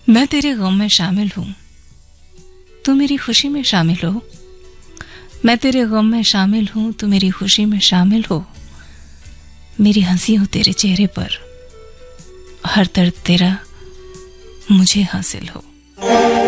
मैं तेरे गम में शामिल हूं, तू मेरी खुशी में शामिल हो। मैं तेरे गम में शामिल हूं, तू मेरी खुशी में शामिल हो। मेरी हंसी हो तेरे चेहरे पर, हर दर्द तेरा मुझे हासिल हो।